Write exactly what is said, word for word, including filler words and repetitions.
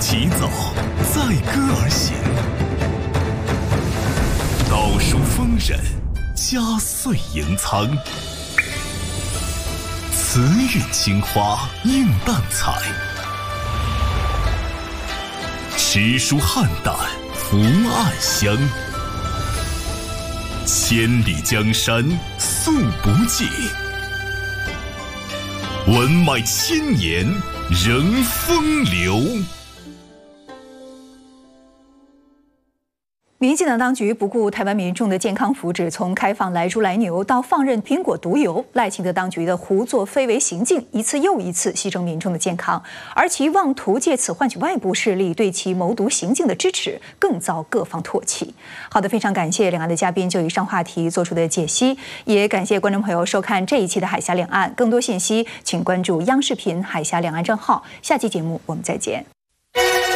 疾走，载歌而行，倒数丰稔，佳岁迎苍。慈韵青花映淡彩，诗书汉旦福暗香。千里江山素不尽，文脉千年仍风流。 民进党当局不顾台湾民众的健康福祉，从开放来猪来牛到放任苹果毒油，赖清德当局的胡作非为行径，一次又一次牺牲民众的健康，而其妄图借此换取外部势力对其谋独行径的支持，更遭各方唾弃。好的，非常感谢两岸的嘉宾就以上话题做出的解析，也感谢观众朋友收看这一期的海峡两岸。更多信息请关注央视频海峡两岸账号。下期节目我们再见。